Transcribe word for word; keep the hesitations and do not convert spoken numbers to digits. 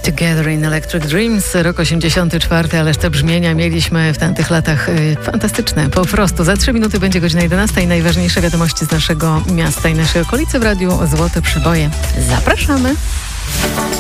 Together in Electric Dreams, rok osiemdziesiąty czwarty, ależ te brzmienia mieliśmy w tamtych latach y, fantastyczne. Po prostu za trzy minuty będzie godzina jedenasta i najważniejsze wiadomości z naszego miasta i naszej okolicy w radiu Złote Przeboje. Zapraszamy!